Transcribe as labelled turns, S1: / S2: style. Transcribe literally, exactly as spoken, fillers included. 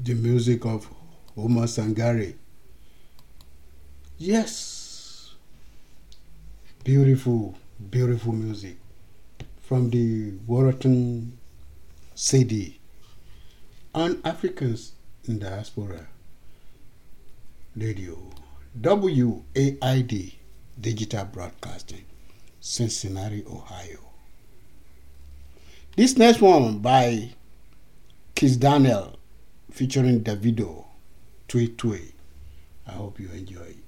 S1: the music of Omar Sangare. Yes, beautiful, beautiful music from the Wharton C D on Africans in Diaspora Radio, W A I D Digital Broadcasting, Cincinnati, Ohio. This next one by Kiss Daniel featuring Davido, Tui Tui. I hope you enjoy it.